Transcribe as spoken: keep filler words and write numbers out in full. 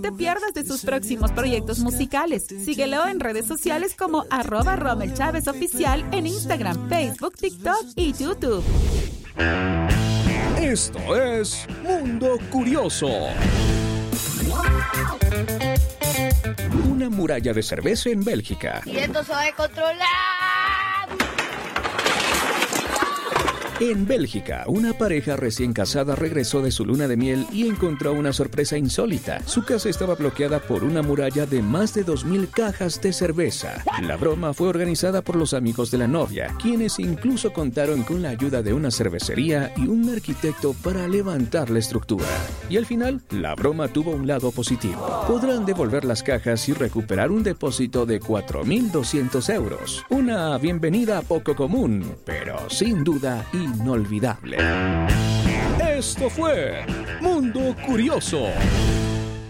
te pierdas de sus próximos proyectos musicales. Síguelo en redes sociales como arroba Rommel Chávez Oficial en Instagram, Facebook, TikTok y YouTube. Esto es Mundo Curioso. Una muralla de cerveza en Bélgica. Y esto se va a controlar. En Bélgica, una pareja recién casada regresó de su luna de miel y encontró una sorpresa insólita. Su casa estaba bloqueada por una muralla de más de dos mil cajas de cerveza. La broma fue organizada por los amigos de la novia, quienes incluso contaron con la ayuda de una cervecería y un arquitecto para levantar la estructura. Y al final, la broma tuvo un lado positivo. Podrán devolver las cajas y recuperar un depósito de cuatro mil doscientos euros. Una bienvenida poco común, pero sin duda inolvidable. Esto fue Mundo Curioso.